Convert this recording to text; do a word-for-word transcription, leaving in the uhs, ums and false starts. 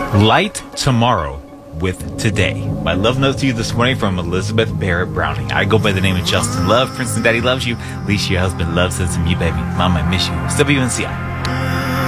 Light Tomorrow with Today. My love note to you this morning from Elizabeth Barrett Browning. I go by the name of Justin Love. Princeton Daddy loves you. Leash, your husband loves us and you, baby. Mama, I miss you. It's W N C I.